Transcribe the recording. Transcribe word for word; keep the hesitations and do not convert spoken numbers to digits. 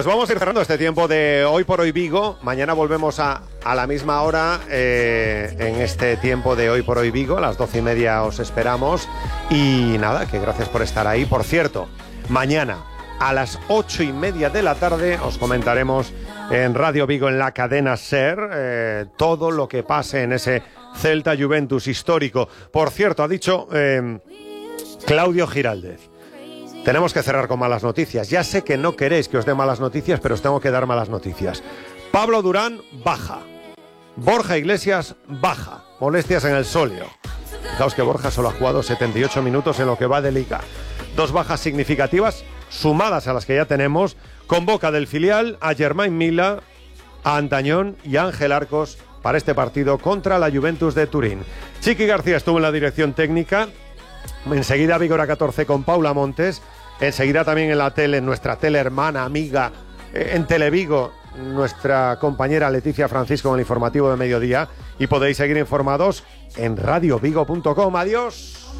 Pues vamos a ir cerrando este tiempo de Hoy por Hoy Vigo. Mañana volvemos a, a la misma hora eh, en este tiempo de Hoy por Hoy Vigo. A las doce y media os esperamos. Y nada, que gracias por estar ahí. Por cierto, mañana a las ocho y media de la tarde os comentaremos en Radio Vigo, en la cadena SER, eh, todo lo que pase en ese Celta Juventus histórico. Por cierto, ha dicho eh, Claudio Giraldez: tenemos que cerrar con malas noticias. Ya sé que no queréis que os dé malas noticias, pero os tengo que dar malas noticias. Pablo Durán, baja. Borja Iglesias, baja. Molestias en el sóleo. Fijaos que Borja solo ha jugado setenta y ocho minutos en lo que va de Liga. Dos bajas significativas, sumadas a las que ya tenemos. Convoca del filial a Germain Mila, a Antañón y a Ángel Arcos para este partido contra la Juventus de Turín. Chiqui García estuvo en la dirección técnica. Enseguida Vígora catorce con Paula Montes. Enseguida también en la tele, nuestra tele hermana, amiga, eh, en Televigo, nuestra compañera Leticia Francisco con el informativo de mediodía. Y podéis seguir informados en radio vigo punto com. Adiós.